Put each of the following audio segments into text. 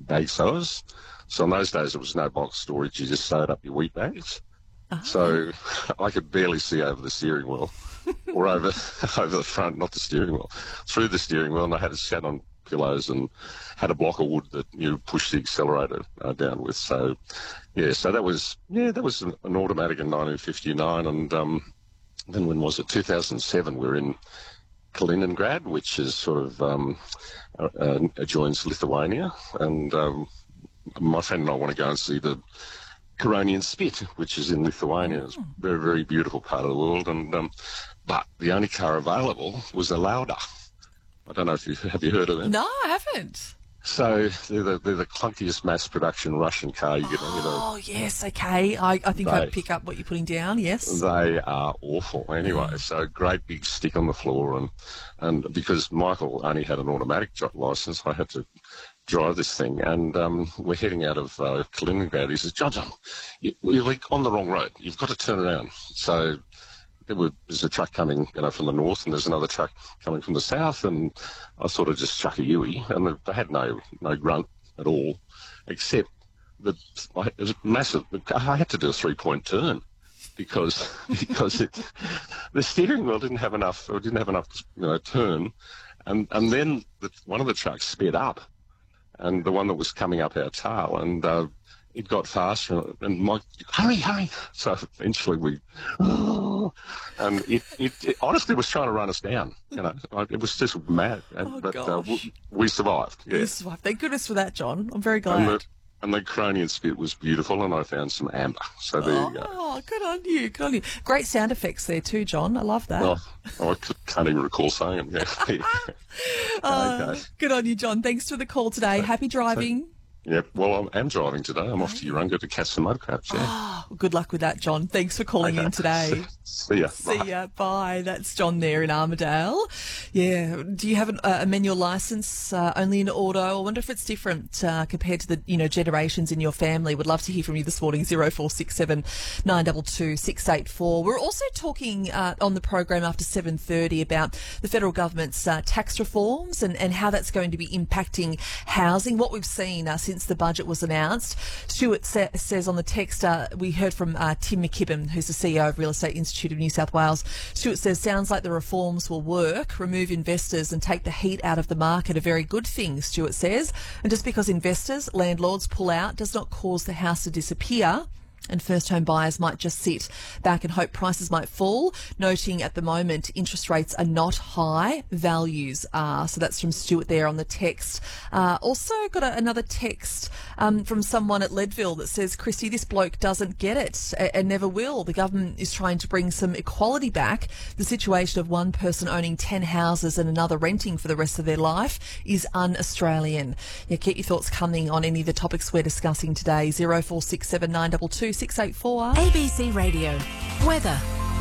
bag sewers. So in those days, there was no box storage. You just sewed up your wheat bags. So I could barely see over the steering wheel or over the front, not the steering wheel, through the steering wheel. And I had it sat on pillows and had a block of wood that you push the accelerator down with. So, so that was an automatic in 1959. And then when was it? 2007, we were in Kaliningrad, which is sort of adjoins Lithuania. And my friend and I want to go and see the Curonian Spit, which is in Lithuania. It's a very, very beautiful part of the world. And but the only car available was a Lauda. I don't know if have you heard of it? No, I haven't. So they're the clunkiest mass production Russian car you get. Oh, yes, okay. I think I pick up what you're putting down, yes. They are awful anyway. So a great big stick on the floor. And because Michael only had an automatic licence, I had to drive this thing. And we're heading out of Kaliningrad. He says, John, you're like on the wrong road. You've got to turn around. So there's a truck coming, from the north, and there's another truck coming from the south, and I sort of just chuck a Yui, and they had no grunt at all, except that it was massive. I had to do a 3-point turn because the steering wheel didn't have enough turn, and then one of the trucks sped up, and the one that was coming up our tail, and it got faster, and Mike, hurry! So eventually and it honestly was trying to run us down. It was just mad. But we survived. Yeah. You survived. Thank goodness for that, John. I'm very glad. And the Curonian Spit was beautiful, and I found some amber. So there you go. Oh, good on you. Great sound effects there too, John. I love that. I can't even recall saying them. Yeah. Okay. Good on you, John. Thanks for the call today. Happy driving. Yep. Well, I am driving today. I'm off to Urunga to catch some mudcrabs. Yeah. Oh, good luck with that, John. Thanks for calling in today. See ya. See ya. Bye. That's John there in Armidale. Yeah. Do you have a manual licence only in auto? I wonder if it's different compared to the generations in your family. Would love to hear from you this morning. 0467 922 684. We're also talking on the program after 7:30 about the federal government's tax reforms and how that's going to be impacting housing. What we've seen since the budget was announced. Stuart says on the text, we heard from Tim McKibben, who's the CEO of Real Estate Institute of New South Wales. Stuart says, sounds like the reforms will work, remove investors and take the heat out of the market. A very good thing, Stuart says. And just because investors, landlords pull out does not cause the house to disappear. And first home buyers might just sit back and hope prices might fall, noting at the moment interest rates are not high, values are. So that's from Stuart there on the text. Also got another text from someone at Leadville that says, Christy, this bloke doesn't get it and never will. The government is trying to bring some equality back. The situation of one person owning 10 houses and another renting for the rest of their life is un-Australian. Yeah, keep your thoughts coming on any of the topics we're discussing today. 0467 922 684. ABC Radio. Weather.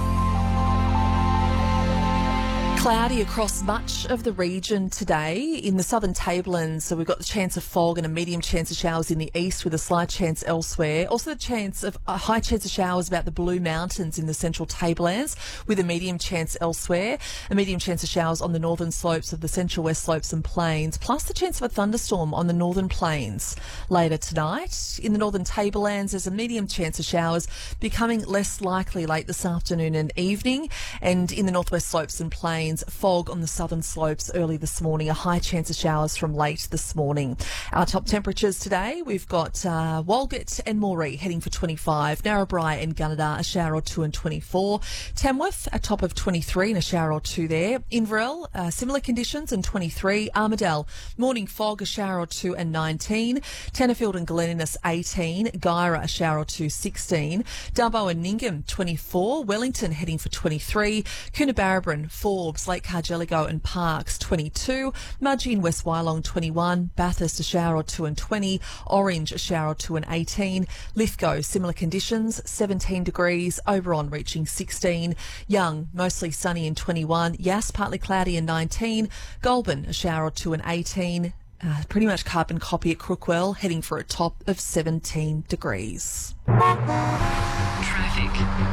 Cloudy across much of the region today. In the southern tablelands, so we've got the chance of fog and a medium chance of showers in the east with a slight chance elsewhere. Also a high chance of showers about the Blue Mountains in the central tablelands with a medium chance elsewhere. A medium chance of showers on the northern slopes of the central west slopes and plains, plus the chance of a thunderstorm on the northern plains later tonight. In the northern tablelands, there's a medium chance of showers becoming less likely late this afternoon and evening. And in the northwest slopes and plains, fog on the southern slopes early this morning, a high chance of showers from late this morning. Our top temperatures today, we've got Walgett and Moree heading for 25, Narrabri and Gunnedah a shower or two and 24, Tamworth a top of 23 and a shower or two there, Inverell similar conditions and 23, Armidale morning fog, a shower or two and 19, Tenterfield and Glen Innes 18, Guyra a shower or two 16, Dubbo and Ningham 24, Wellington heading for 23, Coonabarabran, Forbes, Lake Cargelligo and Parkes 22, Mudgee and West Wyalong 21, Bathurst a shower or two and 20, Orange a shower or two and 18, Lithgow similar conditions 17 degrees, Oberon reaching 16, Young mostly sunny and 21, Yass partly cloudy and 19, Goulburn a shower or two and 18, pretty much carbon copy at Crookwell heading for a top of 17 degrees. Traffic.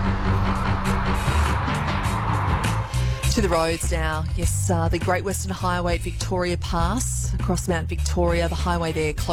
To the roads now. Yes, the Great Western Highway at Victoria Pass across Mount Victoria, the highway there closed